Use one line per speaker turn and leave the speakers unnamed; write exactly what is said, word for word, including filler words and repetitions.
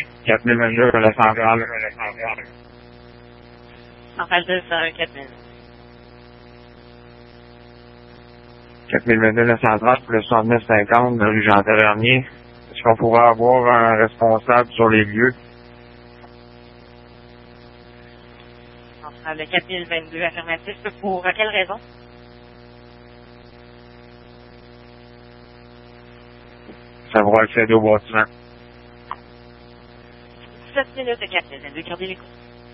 quatre mille vingt-deux, la centrale.
Centrale deux, cent un, quatre mille.
quatre mille vingt-deux, la centrale, pour le soixante-neuf cinquante, de rue Jean-Tavernier. Est-ce qu'on pourrait avoir un responsable sur les lieux?
Centrale quatre mille vingt-deux, affirmatif. Pour quelle raison?
Savoir accéder au bâtiment.
sept minutes et quatre mille vingt-deux, gardez les coups.